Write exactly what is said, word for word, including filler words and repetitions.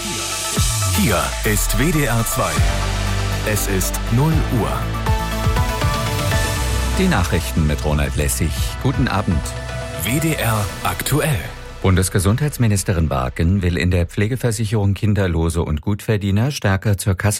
Hier ist W D R zwei. Es ist null Uhr. Die Nachrichten mit Ronald Lessig. Guten Abend. W D R aktuell. Bundesgesundheitsministerin Barken will in der Pflegeversicherung Kinderlose und Gutverdiener stärker zur Kasse